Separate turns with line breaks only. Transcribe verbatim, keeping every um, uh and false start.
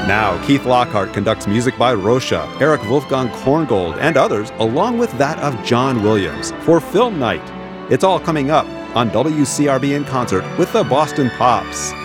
Now, Keith Lockhart conducts music by Rosha, Eric Wolfgang Korngold, and others, along with that of John Williams, for Film Night. It's all coming up on W C R B In Concert with the Boston Pops.